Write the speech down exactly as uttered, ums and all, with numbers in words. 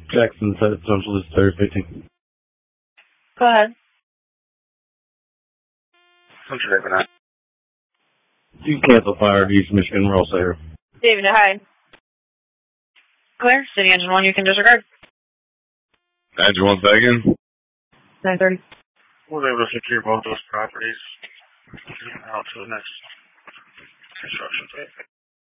Jackson said Central is third fifty. Go ahead. Central David, nine. You cancel fire, East Michigan, we're also here. David, hi. Clear. City engine one, you can disregard. Engine one second. nine thirty. We'll be able to secure both those properties out to the next construction site.